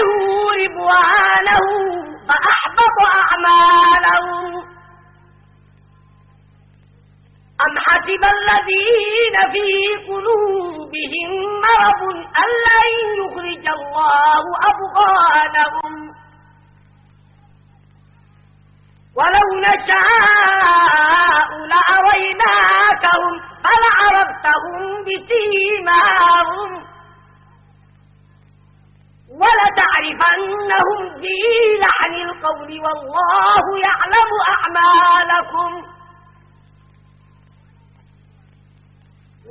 بايعوا رضوانه فأحبط أعمالهم أم حسب الذين في قلوبهم مرض أن لن يخرج الله أضغانهم ولو نشاء لأريناكهم فلعرفتهم بسيماهم ولتعرفنهم في لحن القول والله يعلم أعمالكم